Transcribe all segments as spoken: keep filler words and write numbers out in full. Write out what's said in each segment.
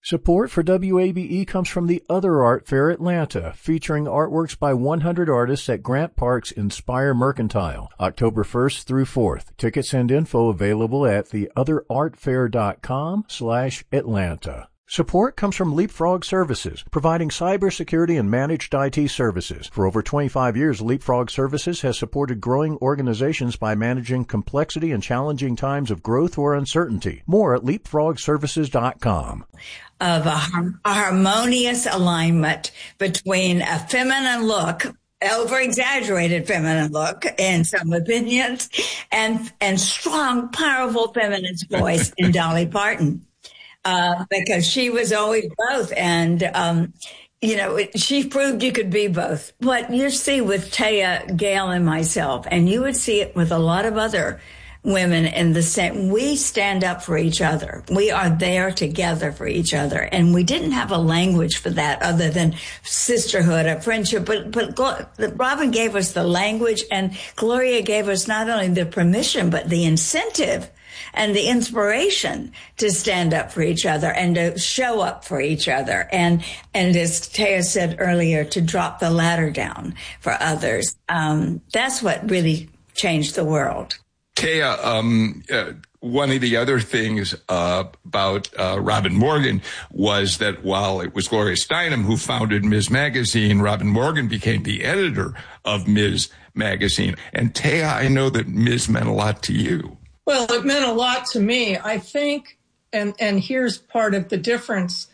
Support for W A B E comes from the Other Art Fair Atlanta, featuring artworks by one hundred artists at Grant Park's Inspire Mercantile, October first through fourth. Tickets and info available at the other art fair dot com slash Atlanta. Support comes from Leapfrog Services, providing cybersecurity and managed I T services. For over twenty-five years, Leapfrog Services has supported growing organizations by managing complexity and challenging times of growth or uncertainty. More at leapfrog services dot com. Of a, a harmonious alignment between a feminine look, over-exaggerated feminine look in some opinions, and, and strong, powerful feminine voice in Dolly Parton. Uh, because she was always both. And, um, you know, it, she proved you could be both. What you see with Taya, Gail, and myself, and you would see it with a lot of other women in the same, we stand up for each other. We are there together for each other. And we didn't have a language for that other than sisterhood or friendship. But, but Robin gave us the language, and Gloria gave us not only the permission, but the incentive and the inspiration to stand up for each other and to show up for each other. And, and as Taya said earlier, to drop the ladder down for others. Um, that's what really changed the world. Taya, um, uh, one of the other things uh, about uh, Robin Morgan was that while it was Gloria Steinem who founded Miz Magazine, Robin Morgan became the editor of Miz Magazine. And Taya, I know that Miz meant a lot to you. Well, it meant a lot to me. I think, and, and here's part of the difference.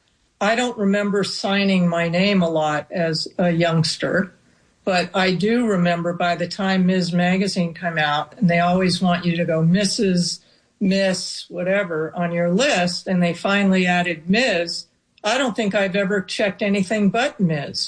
I don't remember signing my name a lot as a youngster, but I do remember by the time Miz Magazine came out, and they always want you to go Missus, Miss, whatever on your list, and they finally added Miz. I don't think I've ever checked anything but Miz.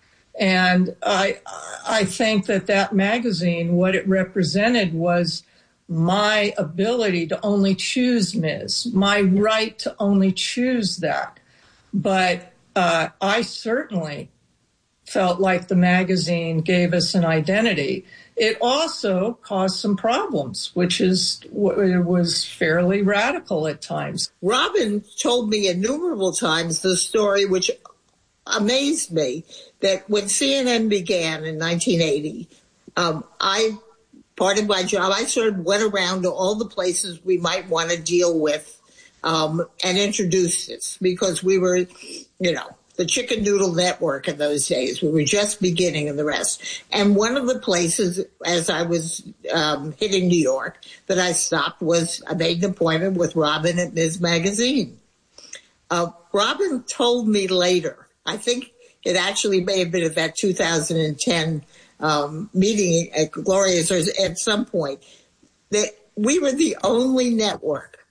And I, I think that that magazine, what it represented was my ability to only choose Miz, my right to only choose that. But uh, I certainly felt like the magazine gave us an identity. It also caused some problems, which is, it was fairly radical at times. Robin told me innumerable times the story, which amazed me, that when C N N began in nineteen eighty, um, I part of my job, I sort of went around to all the places we might want to deal with um, and introduce this, because we were, you know, the Chicken Noodle Network in those days. We were just beginning and the rest. And one of the places, as I was um, hitting New York, that I stopped was I made an appointment with Robin at Miz Magazine. Uh, Robin told me later, I think it actually may have been at that two thousand ten Um, meeting at Gloria's or at some point, that we were the only network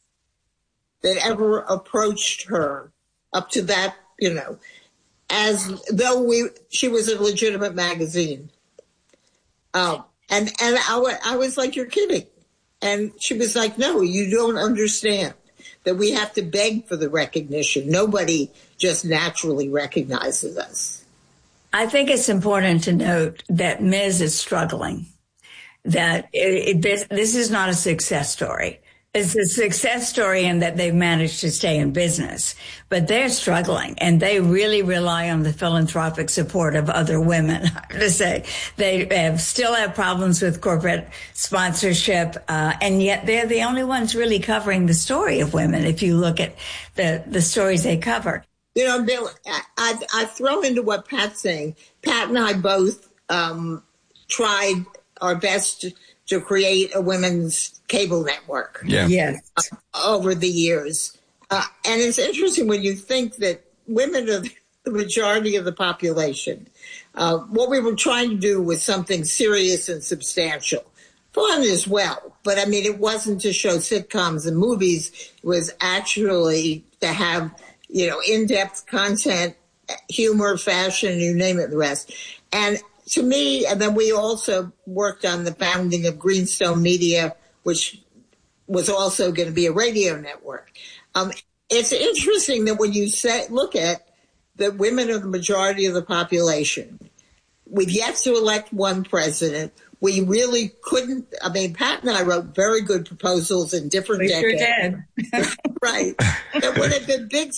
that ever approached her up to that, you know, as though we she was a legitimate magazine. Um, and and I, I was like, you're kidding. And she was like, no, you don't understand that we have to beg for the recognition. Nobody just naturally recognizes us. I think it's important to note that Miz is struggling, that it, it, this, this is not a success story. It's a success story in that they've managed to stay in business, but they're struggling, and they really rely on the philanthropic support of other women. I have to say, they have, still have problems with corporate sponsorship, uh, and yet they're the only ones really covering the story of women. If you look at the, the stories they cover. You know, Bill, I, I throw into what Pat's saying. Pat and I both um, tried our best to, to create a women's cable network. Yeah. Yes. Uh, over the years. Uh, and it's interesting when you think that women are the majority of the population. Uh, what we were trying to do was something serious and substantial. Fun as well. But, I mean, it wasn't to show sitcoms and movies. It was actually to have, you know, in-depth content, humor, fashion, you name it, the rest. And to me, and then we also worked on the founding of Greenstone Media, which was also going to be a radio network. Um, it's interesting that when you say, look at that women are the majority of the population. We've yet to elect one president. We really couldn't. I mean, Pat and I wrote very good proposals in different we decades. Sure did. Right. That would have been big